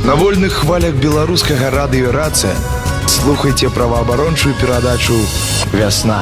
На вольных хвалях беларускага радыё «Рацыя» слухайте праваабарончую перадачу «Вясна».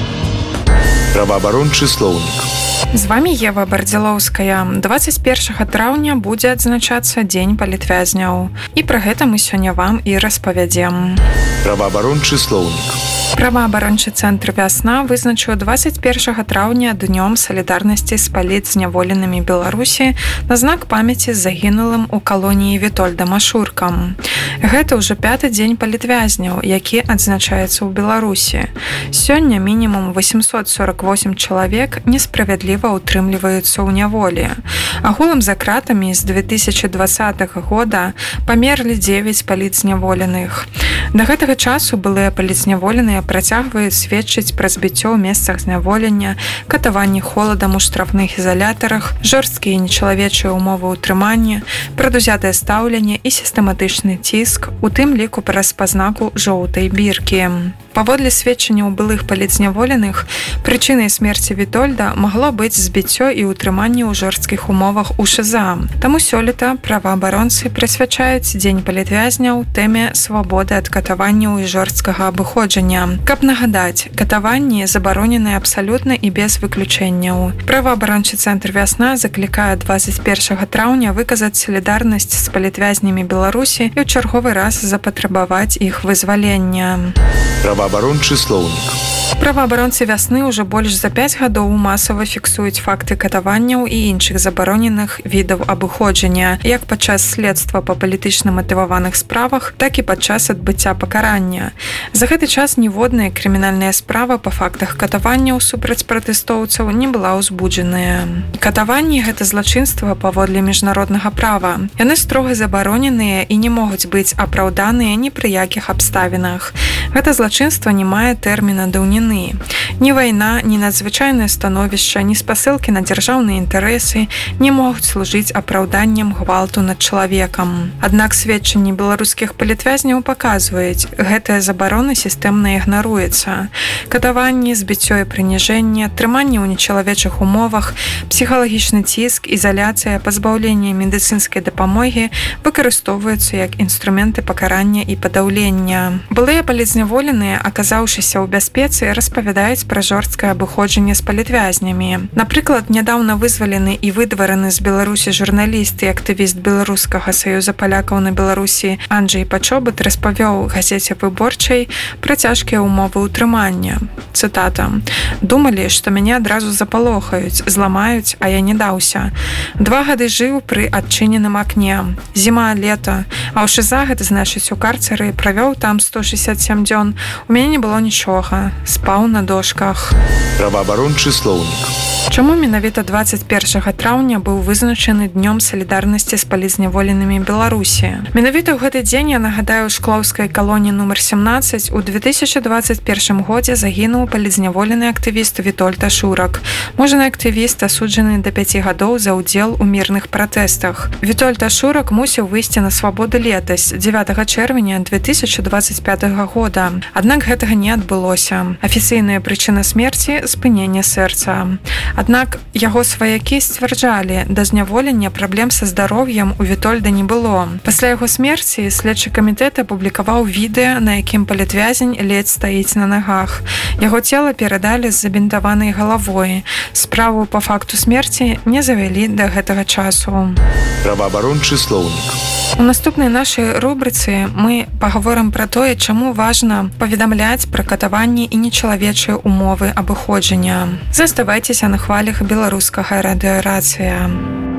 Праваабарончы слоўнік. З вами Ева Бардзілоўская. 21 траўня будзе адзначацца Дзень палітвязняў. І пра гэта мы сёння вам і распавядзем. Праваабарончы слоўнік. Праваабарончы цэнтр «Вясна» вызначыў 21 траўня днём салідарнасці з палітзняволенымі Беларусі на знак памяці загінулым у калоніі Вітольдам Ашуркам. Гэта ўжо 5-ты дзень палітвязняў, які адзначаецца ў Беларусі. Сёння мінімум 848 чалавек несправядліва ўтрымліваюцца ў няволі. Агулам за кратамі з 2020 года памерлі 9 палітзняволеных. Да гэтага часу былыя палітзняволеныя працягваюць сведчыць пра збіццё ў месцах зняволення, катаванні холадам у штрафных ізалятарах, жорсткія і нечалавечыя ўмовы ўтрымання, прадузятае стаўленне і сістэматычны ціск, у тым ліку праз пазнаку жоўтай біркі. Паводле сведчанняў былых палітзняволеных, прычынай смерці Вітольда магло быць збіццё і ўтрыманне ў жорсткіх умовах у ШЗА. Таму сёлета праваабаронцы прысвячаюць Дзень палітвязняў тэме свабоды ад катаванняў і жорсткага абыходжання. Каб нагадаць, катаванні забаронены абсалютна і без выключэнняў. Праваабарончы цэнтр «Вясна» заклікае 21 траўня выказаць салідарнасць з палітвязнямі Беларусі і ў чарговы раз запатрабаваць іх вызвалення. Праваабарончы слоўнік. Праваабаронцы «Вясны» ўжо больш за 5 гадоў масава фіксуюць факты катаванняў і іншых забароненых відаў абыходжання, як падчас следства па палітычна матываваных справах, так і падчас адбыцця пакарання. За гэты час ніводная крымінальная справа па фактах катаванняў супраць пратэстоўцаў не была ўзбуджаная. Катаванні – гэта злачынства паводле міжнароднага права. Яны строга забароненыя і не могуць быць апраўданыя ні пры якіх абставінах. Гэта злачынства не мае тэрміна даўніны. Ні вайна, ні надзвычайнае становішча, ні спасылкі на дзяржаўныя інтарэсы не могуць служыць апраўданнем гвалту над чалавекам. Аднак сведчанні беларускіх палітвязняў паказваюць, гэтая забарона сістэмна ігнаруецца. Катаванні, збіццё і прыніжэнне, трыманне ў нечалавечых умовах, псіхалагічны ціск, ізаляцыя, пазбаўленне медыцынскай дапамогі выкарыстоўваюцца як інструменты пакарання і падаўлення. Былыя палітзняволеныя, аказаўшыся ў бяспецы, распавядаюць пра жорсткае абыходжанне з палітвязнямі. Напрыклад, нядаўна вызвалены і выдвараны з Беларусі журналіст і актывіст Беларускага саюза палякаў на Беларусі Анджэй Пачобыт распавёў газеце «Выборчай» пра цяжкія ўмовы ўтрымання. Цытата. «Думалі, што мяне адразу запалохаюць, зламаюць, а я не даўся. 2 гады жыў пры адчыненым акне. Зіма, лета. А ў ШЗА, гэта значыць у карцеры, правёў там 167 дзён. У мяне не было нічога. Спаў на дошках». Праваабарончы слоўнік. Чаму менавіта 21 траўня быў вызначаны днём салідарнасці з палітзняволенымі Беларусі? Менавіта ў гэты дзень, я нагадаю, у шклоўскай калоніі нумар 17 у 2021 годзе загінуў палітзняволены актывіст Вітольд Ашурак. Мужаны актывіст асуджаны да 5 гадоў за ўдзел у мірных пратэстах. Вітольд Ашурак мусіў выйсці на свабоду летась, 9 чэрвеня 2025 года. Аднак гэтага не адбылося. Афіцыйная прычына смерці – спыненне сэрца. Аднак яго сваякі сцвярджалі, да зняволення праблем са здароўем у Вітольда не было. Пасля яго смерці следчы камітэт апублікаваў відэа, на якім палітвязень ледзь стаіць на нагах. Яго цела перадалі з забінтаванай галавой. Справу па факту смерці не завялі да гэтага часу. Праваабарончы слоўнік. У наступнай нашай рубрыцы мы пагаворым пра тое, чаму важна паведамляць пра катаванні і нечалавечыя умовы абыходжання. Заставайцеся на хвалях беларускага радыё «Рацыя».